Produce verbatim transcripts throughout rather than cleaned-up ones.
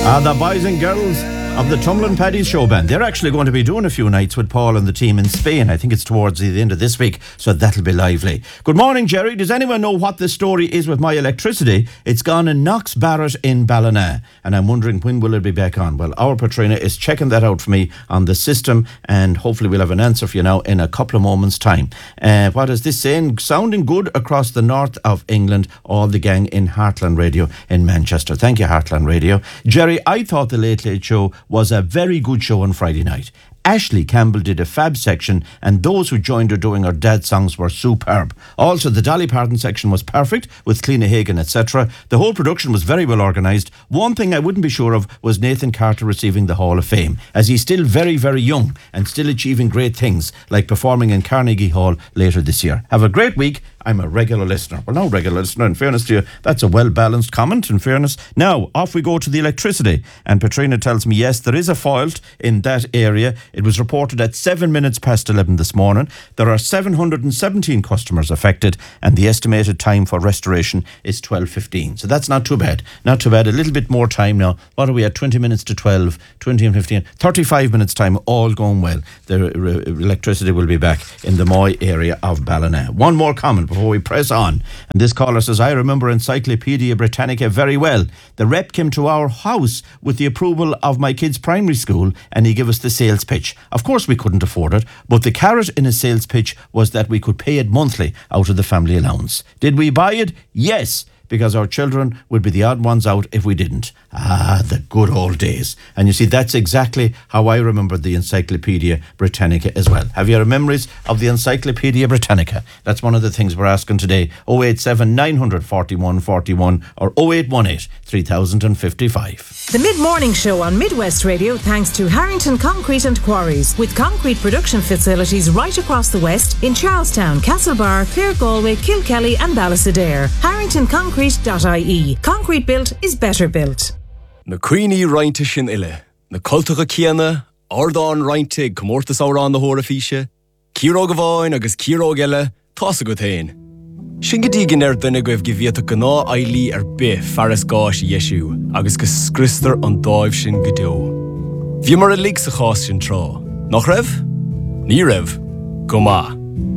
Uh, the boys and girls of the Tumblin' Paddy's Show Band. They're actually going to be doing a few nights with Paul and the team in Spain. I think it's towards the end of this week, so that'll be lively. Good morning, Jerry. Does anyone know what the story is with my electricity? It's gone in Knox Barrett in Ballina, and I'm wondering when will it be back on? Well, our Patrina is checking that out for me on the system, and hopefully we'll have an answer for you now in a couple of moments' time. Uh, what is this saying? Sounding good across the north of England, all the gang in Heartland Radio in Manchester. Thank you, Heartland Radio. Jerry, I thought the Late Late Show was a very good show on Friday night. Ashley Campbell did a fab section, and those who joined her doing her dad songs were superb. Also, the Dolly Parton section was perfect, with Cliona Hagan, et cetera. The whole production was very well organised. One thing I wouldn't be sure of was Nathan Carter receiving the Hall of Fame, as he's still very, very young and still achieving great things, like performing in Carnegie Hall later this year. Have a great week. I'm a regular listener. Well, no regular listener, in fairness to you. That's a well-balanced comment, in fairness. Now, off we go to the electricity. And Patrina tells me, yes, there is a fault in that area. It was reported at seven minutes past eleven this morning. There are seven hundred seventeen customers affected, and the estimated time for restoration is twelve fifteen. So that's not too bad. Not too bad. A little bit more time now. What are we at? twenty minutes to twelve, twenty and fifteen, thirty-five minutes time, all going well. The re- electricity will be back in the Moy area of Ballina. One more comment before we press on. And this caller says, I remember Encyclopedia Britannica very well. The rep came to our house with the approval of my kids' primary school, and he gave us the sales pitch. Of course we couldn't afford it, but the carrot in his sales pitch was that we could pay it monthly out of the family allowance. Did we buy it? Yes, because our children would be the odd ones out if we didn't. Ah, the good old days. And you see, that's exactly how I remember the Encyclopedia Britannica as well. Have you memories of the Encyclopedia Britannica? That's one of the things we're asking today. oh eight seven, nine four one, four one or oh eight one eight, three thousand fifty-five. The Mid-Morning Show on Midwest Radio thanks to Harrington Concrete and Quarries, with concrete production facilities right across the West in Charlestown, Castlebar, Clare Galway, Kilkelly and Ballysadare. harrington concrete dot I E. Concrete built is better built. Na cuioine rointe sin ile, na cultacha ciana, ardán rointe comórtas árán na hóra físe, círóg bháin agus círóg eile, tása go tain. Sin go dígan ar duine goibh go bhíota go ná ailí ar bith fearras gáis Iesú, agus go scristar an dáibh sin go deo. Bhí mar a lig sa chás sin trá. Nach raibh? Ní raibh. Go maith.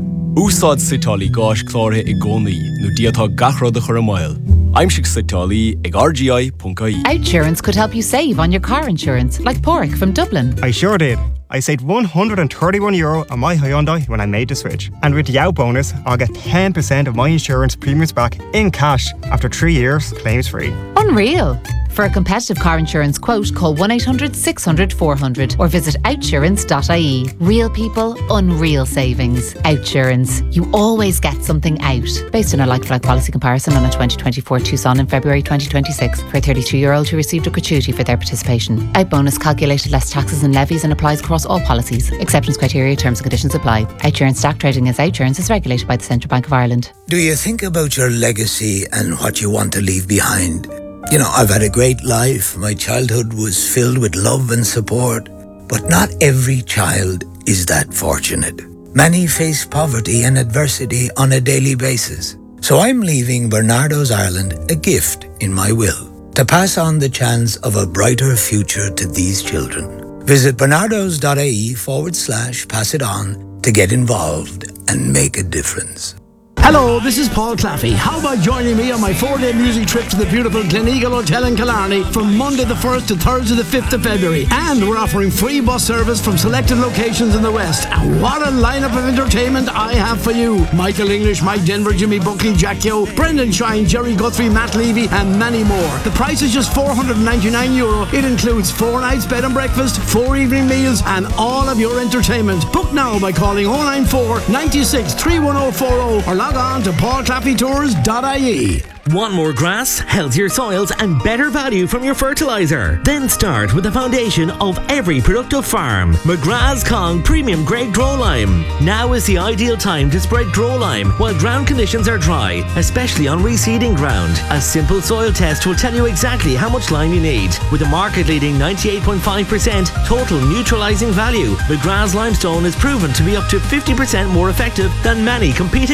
Úsáid sitálaí gáis clártha i gcónaí nó díotá gachród a chur a mile. Aimsig sitálaí ag r g i dot I E. Outsurance could help you save on your car insurance, like Porrick from Dublin. I sure did. I saved one hundred thirty-one euro on my Hyundai when I made the switch. And with the out bonus, I'll get ten percent of my insurance premiums back in cash after three years, claims free. Unreal. For a competitive car insurance quote, call one eight hundred, six hundred, four hundred or visit outsurance dot I E. Real people, unreal savings. Outsurance. You always get something out. Based on a like-for-like policy comparison on a twenty twenty-four Tucson in February twenty twenty-six. For a thirty-two-year-old who received a gratuity for their participation. Out bonus calculated less taxes and levies and applies across all policies. Acceptance criteria, terms and conditions apply. Outsurance stock trading as Outsurance is regulated by the Central Bank of Ireland. Do you think about your legacy and what you want to leave behind? You know, I've had a great life. My childhood was filled with love and support. But not every child is that fortunate. Many face poverty and adversity on a daily basis. So I'm leaving Bernardo's Ireland a gift in my will, to pass on the chance of a brighter future to these children. Visit bernardos dot I E forward slash pass it on to get involved and make a difference. Hello, this is Paul Claffey. How about joining me on my four-day music trip to the beautiful Gleneagle Hotel in Killarney from Monday the first to Thursday the fifth of February. And we're offering free bus service from selected locations in the West. And what a lineup of entertainment I have for you. Michael English, Mike Denver, Jimmy Buckley, Jack Yo, Brendan Shine, Jerry Guthrie, Matt Levy and many more. The price is just four hundred ninety-nine euro. It includes four nights bed and breakfast, four evening meals and all of your entertainment. Book now by calling oh nine four, nine six, three one oh four oh or log on to paul claffey tours dot I E. Want more grass, healthier soils and better value from your fertiliser? Then start with the foundation of every productive farm. McGrath's Kong Premium Grade Grow Lime. Now is the ideal time to spread Grow Lime while ground conditions are dry, especially on reseeding ground. A simple soil test will tell you exactly how much lime you need. With a market-leading ninety-eight point five percent total neutralising value, McGrath's Limestone is proven to be up to fifty percent more effective than many competing agri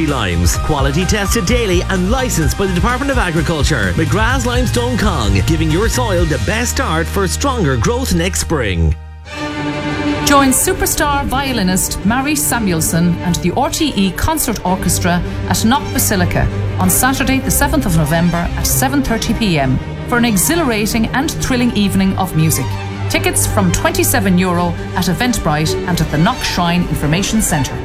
Country Limes. Quality tested daily and licensed by the Department of Agriculture. McGrath's Limestone Cong, giving your soil the best start for stronger growth next spring. Join superstar violinist Mary Samuelson and the R T E Concert Orchestra at Knock Basilica on Saturday the seventh of November at seven thirty p m for an exhilarating and thrilling evening of music. Tickets from twenty-seven euro at Eventbrite and at the Knock Shrine Information Centre.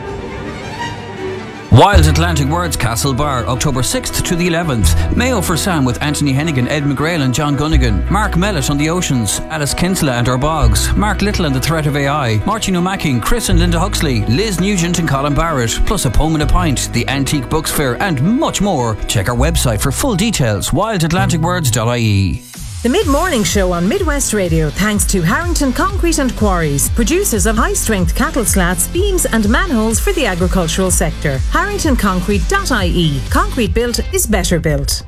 Wild Atlantic Words Castlebar, October sixth to the eleventh. Mayo for Sam with Anthony Hennigan, Ed McGrail and John Gunnigan. Mark Mellett on the Oceans. Alice Kinsella and Our Bogs. Mark Little and the Threat of A I. Martin O'Macking, Chris and Linda Huxley. Liz Nugent and Colin Barrett. Plus a poem and a pint. The Antique Books Fair and much more. Check our website for full details. wild atlantic words dot I E. The Mid-Morning Show on Midwest Radio thanks to Harrington Concrete and Quarries, producers of high-strength cattle slats, beams and manholes for the agricultural sector. harrington concrete dot I E. Concrete built is better built.